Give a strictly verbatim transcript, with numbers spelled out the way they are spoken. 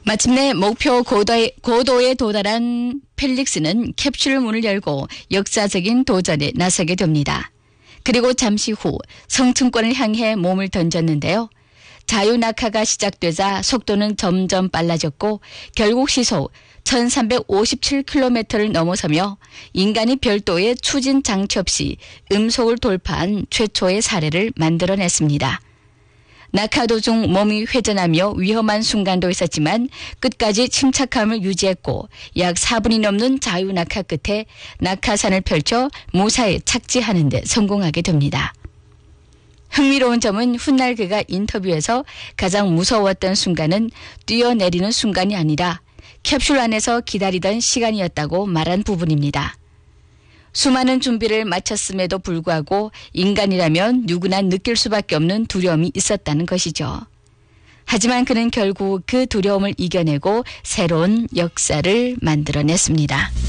마침내 목표 고도에, 고도에 도달한 펠릭스는 캡슐 문을 열고 역사적인 도전에 나서게 됩니다. 그리고 잠시 후 성층권을 향해 몸을 던졌는데요. 자유낙하가 시작되자 속도는 점점 빨라졌고 결국 시속 천삼백오십칠 킬로미터를 넘어서며 인간이 별도의 추진 장치 없이 음속을 돌파한 최초의 사례를 만들어냈습니다. 낙하 도중 몸이 회전하며 위험한 순간도 있었지만 끝까지 침착함을 유지했고 약 사 분이 넘는 자유낙하 끝에 낙하산을 펼쳐 무사히 착지하는 데 성공하게 됩니다. 흥미로운 점은 훗날 그가 인터뷰에서 가장 무서웠던 순간은 뛰어내리는 순간이 아니라 캡슐 안에서 기다리던 시간이었다고 말한 부분입니다. 수많은 준비를 마쳤음에도 불구하고 인간이라면 누구나 느낄 수밖에 없는 두려움이 있었다는 것이죠. 하지만 그는 결국 그 두려움을 이겨내고 새로운 역사를 만들어냈습니다.